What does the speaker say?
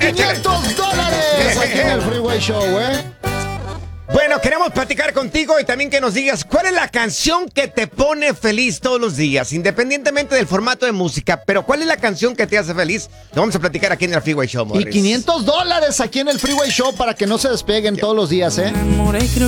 $500 aquí en el Freeway Show, Bueno, queremos platicar contigo y también que nos digas cuál es la canción que te pone feliz todos los días, independientemente del formato de música, pero cuál es la canción que te hace feliz. Lo vamos a platicar aquí en el Freeway Show, Morris. Y $500 aquí en el Freeway Show para que no se despeguen todos los días,